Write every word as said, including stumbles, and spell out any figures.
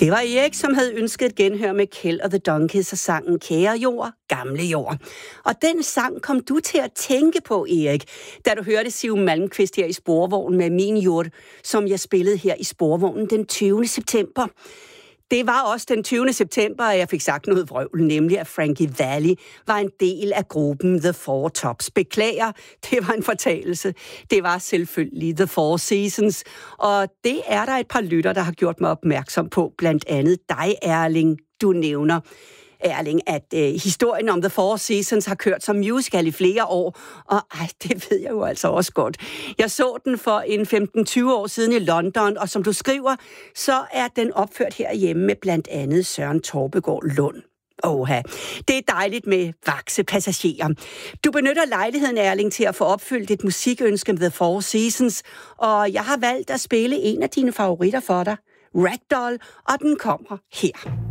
Det var Erik, som havde ønsket et genhør med Kjeld og The Donkeys og sangen Kære jord, gamle jord. Og den sang kom du til at tænke på, Erik, da du hørte Siv Malmkvist her i Sporvognen med Min jord, som jeg spillede her i Sporvognen den tyvende september. Det var også den tyvende september, at jeg fik sagt noget vrøvl, nemlig at Frankie Valli var en del af gruppen The Four Tops. Beklager, det var en fortalelse. Det var selvfølgelig The Four Seasons, og det er der et par lytter, der har gjort mig opmærksom på, blandt andet dig, Erling, du nævner. Erling, at øh, historien om The Four Seasons har kørt som musical i flere år, og ej, det ved jeg jo altså også godt. Jeg så den for en femten til tyve år siden i London, og som du skriver, så er den opført herhjemme med blandt andet Søren Torpegaard Lund. Oha, det er dejligt med vakse passagerer. Du benytter lejligheden, Erling, til at få opfyldt dit musikønske med The Four Seasons, og jeg har valgt at spille en af dine favoritter for dig, Ragdoll, og den kommer her.